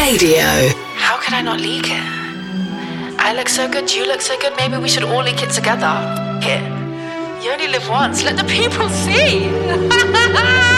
Radio. How could I not leak it? I look so good, you look so good, maybe we should all leak it together. Here. You only live once, let the people see!